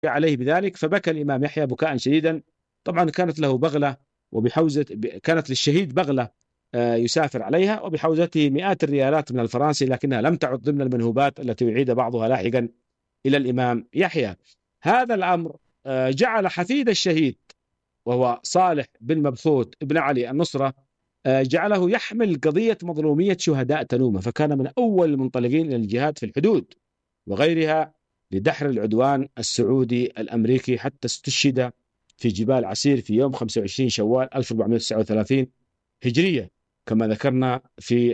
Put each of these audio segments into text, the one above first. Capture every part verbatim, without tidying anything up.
عليه بذلك، فبكى الإمام يحيى بكاء شديدا. طبعا كانت له بغلة، وبحوزة كانت للشهيد بغلة يسافر عليها، وبحوزته مئات الريالات من الفرنسي، لكنها لم تعد ضمن المنهوبات التي يعيد بعضها لاحقا إلى الإمام يحيى. هذا الأمر جعل حفيد الشهيد وهو صالح بن مبخوت ابن علي النصرة جعله يحمل قضية مظلومية شهداء تنومة، فكان من أول المنطلقين إلى الجهاد في الحدود وغيرها لدحر العدوان السعودي الأمريكي، حتى استشهد في جبال عسير في يوم خمسة وعشرين شوال ألف وأربعمائة وتسعة وثلاثين هجرية، كما ذكرنا في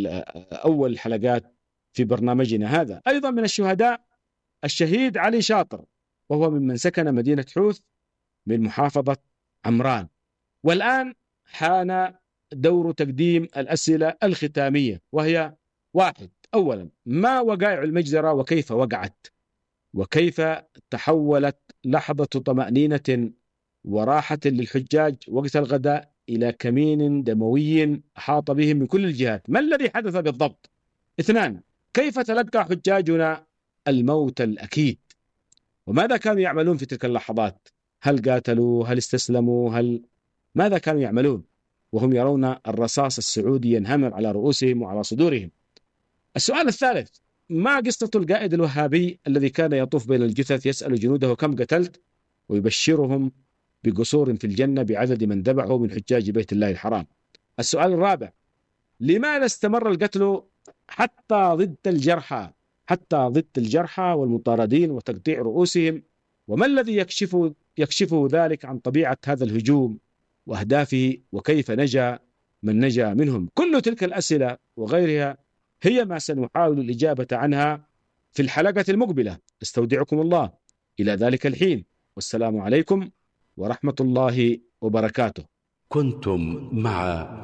أول الحلقات في برنامجنا هذا. أيضا من الشهداء الشهيد علي شاطر، وهو ممن سكن مدينة حوث من محافظة عمران. والآن حان دور تقديم الأسئلة الختامية، وهي: واحد، أولا، ما وقائع المجزرة وكيف وقعت؟ وكيف تحولت لحظة طمأنينة وراحة للحجاج وقت الغداء إلى كمين دموي أحاط بهم من كل الجهات؟ ما الذي حدث بالضبط؟ اثنان، كيف تلقى حجاجنا الموت الأكيد؟ وماذا كانوا يعملون في تلك اللحظات؟ هل قاتلوا؟ هل استسلموا؟ هل ماذا كانوا يعملون وهم يرون الرصاص السعودي ينهمر على رؤوسهم وعلى صدورهم؟ السؤال الثالث: ما قصة القائد الوهابي الذي كان يطوف بين الجثث يسأل جنوده كم قتلت، ويبشرهم بقصور في الجنة بعدد من ذبحوا من حجاج بيت الله الحرام؟ السؤال الرابع: لماذا استمر القتل حتى ضد الجرحى حتى ضد الجرحى والمطاردين وتقطيع رؤوسهم؟ وما الذي يكشف يكشفه ذلك عن طبيعة هذا الهجوم وأهدافه، وكيف نجا من نجا منهم؟ كل تلك الأسئلة وغيرها هي ما سنحاول الإجابة عنها في الحلقة المقبلة. استودعكم الله إلى ذلك الحين، والسلام عليكم ورحمة الله وبركاته. كنتم مع